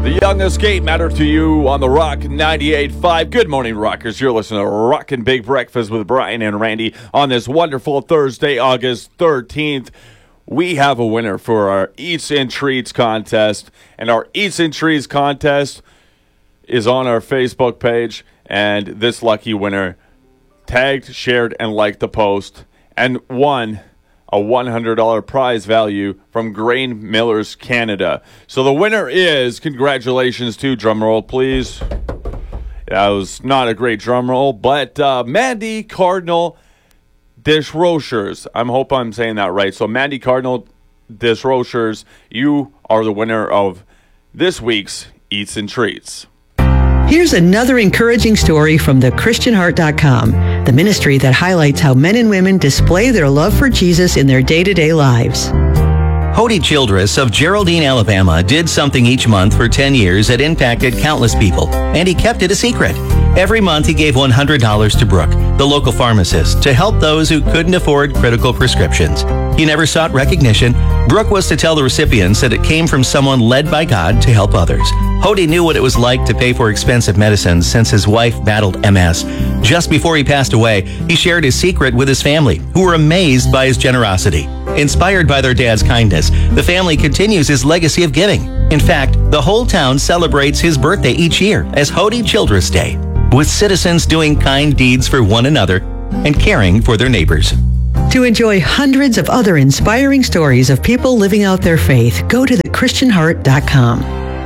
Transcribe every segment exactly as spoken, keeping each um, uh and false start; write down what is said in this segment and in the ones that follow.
The Young Escape matter to you on the Rock ninety-eight point five. Good morning, Rockers. You're listening to Rockin' Big Breakfast with Brian and Randy on this wonderful Thursday, August thirteenth. We have a winner for our Eats and Treats contest, and our Eats and Treats contest is on our Facebook page, and this lucky winner tagged, shared, and liked the post and won a one hundred dollars prize value from Grain Millers Canada. So the winner is, congratulations to, drumroll please. That was not a great drumroll, but uh, Mandy Cardinal Desrochers. I hope I'm saying that right. So Mandy Cardinal Desrochers, you are the winner of this week's Eats and Treats. Here's another encouraging story from the Christian Heart dot com, the ministry that highlights how men and women display their love for Jesus in their day-to-day lives. Hody Childress of Geraldine, Alabama did something each month for ten years that impacted countless people, and he kept it a secret. Every month he gave one hundred dollars to Brooke, the local pharmacist, to help those who couldn't afford critical prescriptions. He never sought recognition. Brooke was to tell the recipients that it came from someone led by God to help others. Hody knew what it was like to pay for expensive medicines since his wife battled M S. Just before he passed away, he shared his secret with his family, who were amazed by his generosity. Inspired by their dad's kindness, the family continues his legacy of giving. In fact, the whole town celebrates his birthday each year as Hody Childress Day, with citizens doing kind deeds for one another and caring for their neighbors. To enjoy hundreds of other inspiring stories of people living out their faith, go to the Christian Heart dot com.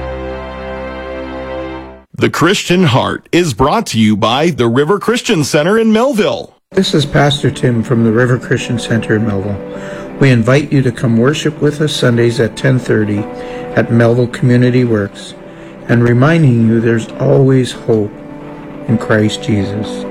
The Christian Heart is brought to you by the River Christian Center in Melville. This is Pastor Tim from the River Christian Center in Melville. We invite you to come worship with us Sundays at ten thirty at Melville Community Works, and reminding you there's always hope in Christ Jesus.